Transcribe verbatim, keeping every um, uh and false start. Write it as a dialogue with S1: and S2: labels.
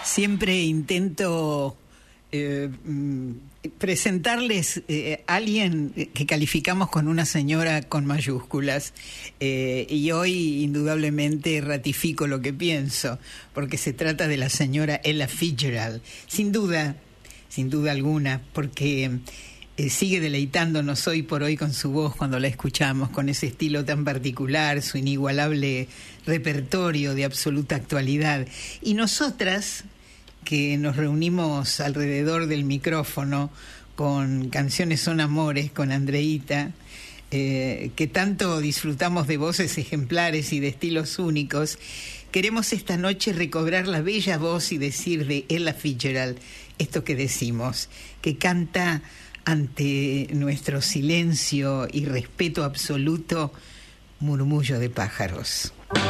S1: Siempre intento eh, presentarles eh, a alguien que calificamos con una señora con mayúsculas, eh, y hoy indudablemente ratifico lo que pienso, porque se trata de la señora Ella Fitzgerald, sin duda, sin duda alguna, porque eh, sigue deleitándonos hoy por hoy con su voz cuando la escuchamos, con ese estilo tan particular, su inigualable repertorio de absoluta actualidad. Y nosotras, que nos reunimos alrededor del micrófono con Canciones son Amores, con Andreita, eh, que tanto disfrutamos de voces ejemplares y de estilos únicos, queremos esta noche recobrar la bella voz y decir de Ella Fitzgerald esto que decimos, que canta ante nuestro silencio y respeto absoluto, Murmullo de pájaros.